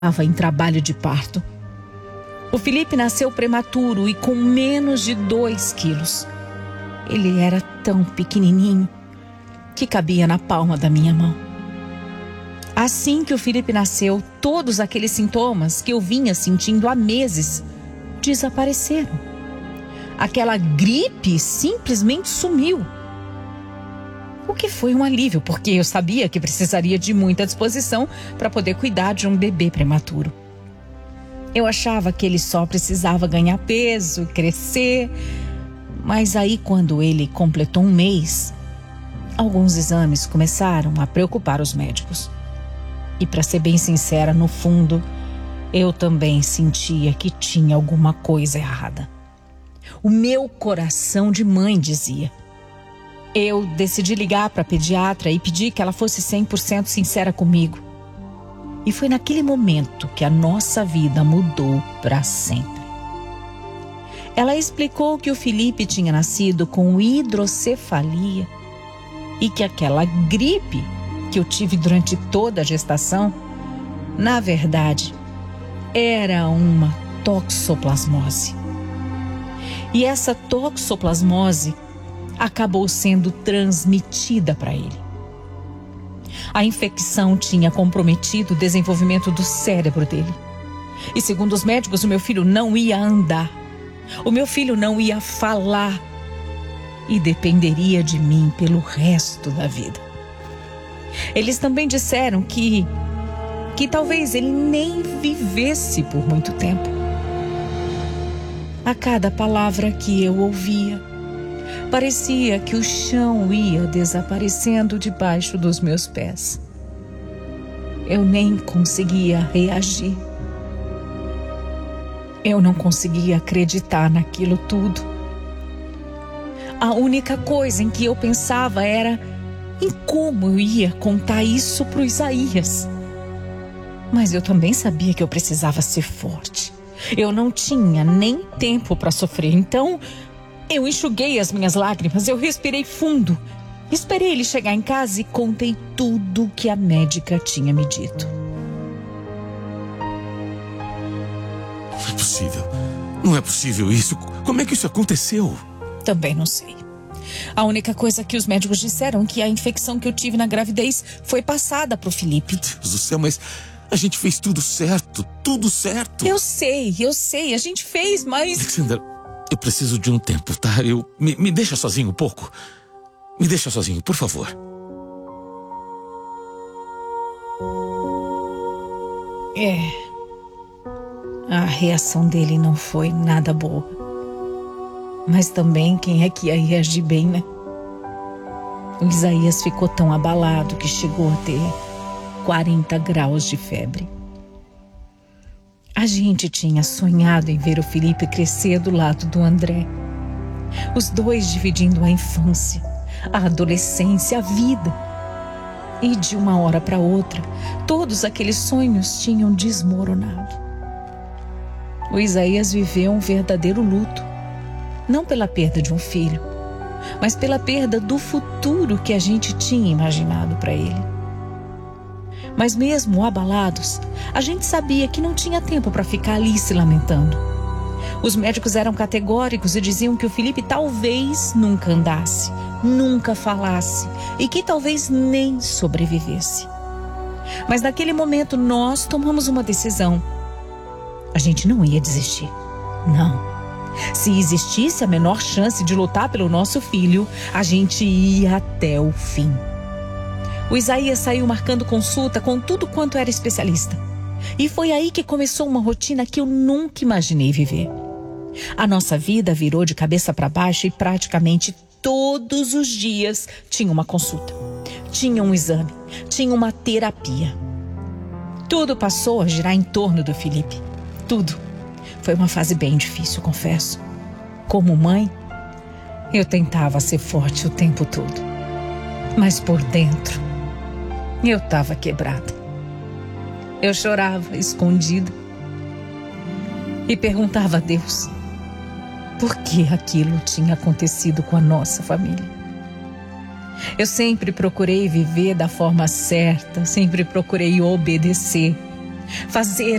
estava em trabalho de parto. O Felipe nasceu prematuro e com menos de 2 quilos. Ele era tão pequenininho que cabia na palma da minha mão. Assim que o Felipe nasceu, todos aqueles sintomas que eu vinha sentindo há meses desapareceram. Aquela gripe simplesmente sumiu. O que foi um alívio, porque eu sabia que precisaria de muita disposição para poder cuidar de um bebê prematuro. Eu achava que ele só precisava ganhar peso, crescer. Mas aí, quando ele completou 1 mês, alguns exames começaram a preocupar os médicos. E para ser bem sincera, no fundo, eu também sentia que tinha alguma coisa errada. O meu coração de mãe dizia. Eu decidi ligar para a pediatra e pedir que ela fosse 100% sincera comigo. E foi naquele momento que a nossa vida mudou para sempre. Ela explicou que o Felipe tinha nascido com hidrocefalia e que aquela gripe que eu tive durante toda a gestação, na verdade, era uma toxoplasmose. E essa toxoplasmose acabou sendo transmitida para ele. A infecção tinha comprometido o desenvolvimento do cérebro dele. E segundo os médicos, o meu filho não ia andar. O meu filho não ia falar. E dependeria de mim pelo resto da vida. Eles também disseram que talvez ele nem vivesse por muito tempo. A cada palavra que eu ouvia, parecia que o chão ia desaparecendo debaixo dos meus pés. Eu nem conseguia reagir. Eu não conseguia acreditar naquilo tudo. A única coisa em que eu pensava era em como eu ia contar isso para o Isaías. Mas eu também sabia que eu precisava ser forte. Eu não tinha nem tempo para sofrer, então eu enxuguei as minhas lágrimas, eu respirei fundo. Esperei ele chegar em casa e contei tudo o que a médica tinha me dito. Não é possível. Não é possível isso. Como é que isso aconteceu? Também não sei. A única coisa que os médicos disseram é que a infecção que eu tive na gravidez foi passada pro Felipe. Meu Deus do céu, mas a gente fez tudo certo. Tudo certo. Eu sei. A gente fez, mas... Alexandra, eu preciso de um tempo, tá? Me deixa sozinho um pouco. Me deixa sozinho, por favor. A reação dele não foi nada boa. Mas também quem é que ia reagir bem, né? O Isaías ficou tão abalado que chegou a ter 40 graus de febre. A gente tinha sonhado em ver o Felipe crescer do lado do André. Os dois dividindo a infância, a adolescência, a vida. E de uma hora para outra, todos aqueles sonhos tinham desmoronado. O Isaías viveu um verdadeiro luto. Não pela perda de um filho, mas pela perda do futuro que a gente tinha imaginado para ele. Mas mesmo abalados, a gente sabia que não tinha tempo para ficar ali se lamentando. Os médicos eram categóricos e diziam que o Felipe talvez nunca andasse, nunca falasse e que talvez nem sobrevivesse. Mas naquele momento nós tomamos uma decisão. A gente não ia desistir, não. Se existisse a menor chance de lutar pelo nosso filho, a gente ia até o fim. O Isaías saiu marcando consulta com tudo quanto era especialista. E foi aí que começou uma rotina que eu nunca imaginei viver. A nossa vida virou de cabeça para baixo e praticamente todos os dias tinha uma consulta, tinha um exame, tinha uma terapia. Tudo passou a girar em torno do Felipe. Tudo. Foi uma fase bem difícil, confesso. Como mãe, eu tentava ser forte o tempo todo. Mas por dentro, eu estava quebrada. Eu chorava escondida e perguntava a Deus por que aquilo tinha acontecido com a nossa família. Eu sempre procurei viver da forma certa, sempre procurei obedecer. fazer